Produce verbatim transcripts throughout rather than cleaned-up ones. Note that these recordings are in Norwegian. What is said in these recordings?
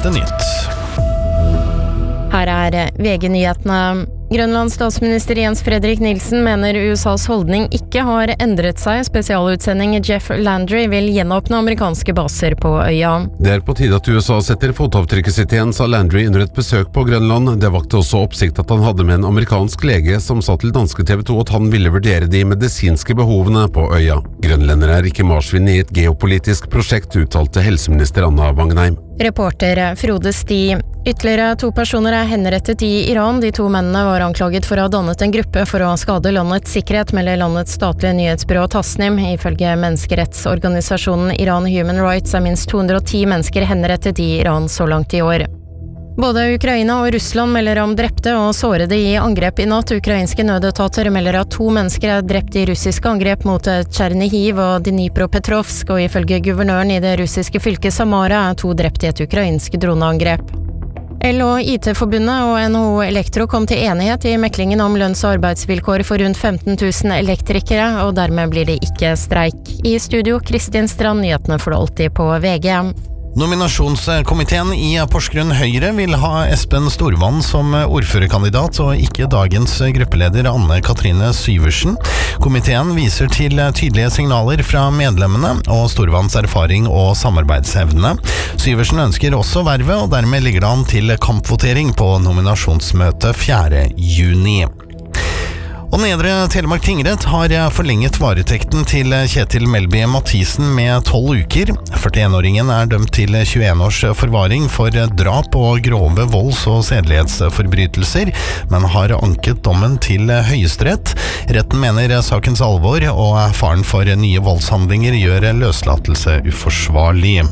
siste nytt. Her er V G-nyhetene. Grønlands statsminister Jens Fredrik Nielsen mener U S A's holdning ikke har endret seg. Spesialutsending Jeff Landry vil gjenåpne amerikanske baser på øya. Det er på tide at U S A setter fotavtrykket sitt igjen, sa Landry under et besøk på Grønland. Det vakte også oppsikt at han hadde med en amerikansk lege som sa til danske T V to at han ville vurdere de medisinske behovene på øya. Grønlendere er ikke marsvinn i et geopolitisk prosjekt, uttalte helseminister Anna Wangenheim. Reporter Frode Sti. Ytterligere to personer er henrettet i Iran. De to mennene var anklaget for å ha dannet en gruppe for å skade landets sikkerhet, melder landets statlige nyhetsbyrå Tasnim. Ifølge menneskerettsorganisasjonen Iran Human Rights er minst to hundre og ti mennesker henrettet i Iran så langt i år. Både Ukraina og Russland melder om drepte og sårede i angrep i natt. Ukrainske nødetater melder at to mennesker er drept i russiske angrep mot Chernihiv og Dnipropetrovsk, og ifølge guvernøren i det russiske fylket Samara er to drept i et ukrainsk droneangrep. L og I T-forbundet og N H O Elektro kom til enighet i meklingen om lønns- og arbeidsvilkår for rundt femten tusen elektrikere, og dermed blir det ikke streik. I studio, Kristin Strand, nyhetene får du alltid på V G. Nominasjonskomiteen i Porsgrunn Høyre vil ha Espen Storvann som ordførerkandidat og ikke dagens gruppeleder Anne Katrine Syversen. Komiteen viser til tydelige signaler fra medlemmene og Storvanns erfaring og samarbeidsevne. Syversen ønsker også vervet, og dermed ligger det an til kampvotering på nominasjonsmøtet fjerde juni. Og Nedre Telemark tingrett har forlenget varetekten til Kjetil Melby Mathisen med tolv uker. førtién-åringen er dømt til tjueen års forvaring for drap og grove volds- og sedelighetsforbrytelser, men har anket dommen til Høyesterett. Retten mener sakens alvor og faren for nye voldshandlinger gjør løslatelse uforsvarlig.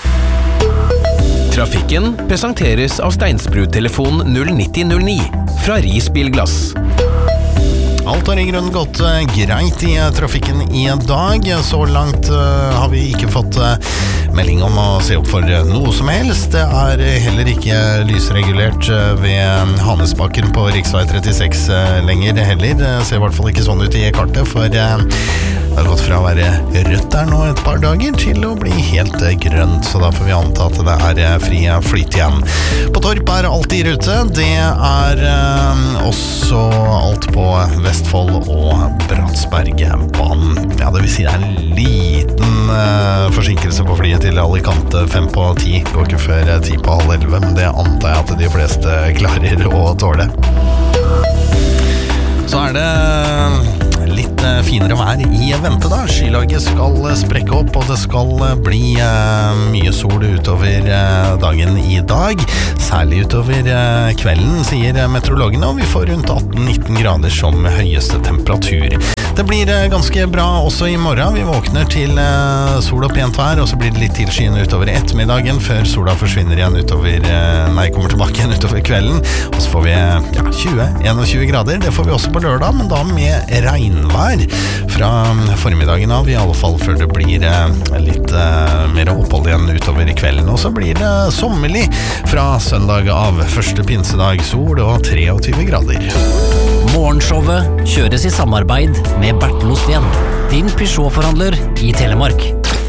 Trafikken presenteres av Steinsbrud-telefon null nitti null ni fra Ris Bilglass. Alt har i grunnen gått uh, greit i uh, trafikken i dag. Så langt uh, har vi ikke fått uh, melding om å se opp for uh, noe som helst. Det er uh, heller ikke lysregulert uh, ved Hanesbakken på riksvei trettiseks uh, lenger heller. Det ser i hvert fall ikke sånn ut i kartet, for uh, det har gått fra å være rødt der nå et par dager til å bli helt uh, grønt, så da får vi anta at det er uh, fri flyt igjen. På Torp er alt i rute. Det er uh, også alt på Vestfold og Bratsbergbanen. Ja, det vil si det er en liten uh, forsinkelse på flyet til Alicante fem på ti. Går ikke før ti på halv elleve, men det antar jeg at de fleste klarer å tåle. Så er det litt finere vær i vente da. Skylaget skal sprekke opp, og det skal bli uh, mye sol utover uh, dagen i dag. Særlig utover uh, kvelden, sier meteorologene, og vi får rundt atten nitten grader som høyeste temperatur. Det blir uh, ganske bra også i morgen. Vi våkner til uh, sol og pent vær, og så blir det litt tilskyende utover ettermiddagen, før sola forsvinner igjen utover, uh, nei, kommer tilbake igjen utover kvelden. Og så får vi ja, tjue til enogtjue grader. Det får vi også på lørdag, men da med regnvær fra formiddagen av, i alle fall før det blir uh, litt uh, mer opphold igjen utover i kvelden. Og så blir det sommerlig fra søndag av, første pinsedag, sol og treogtyve grader. Morgenshowet kjøres i samarbeid med Bertel Osten, din Peugeot-forhandler i Telemark.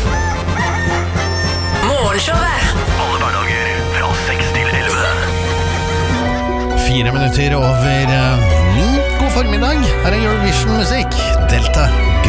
Morgenshowet! Alle hverdager fra seks til elleve. Fire minutter over uh, ni. God formiddag. Her er Eurovision-musikk. Delta.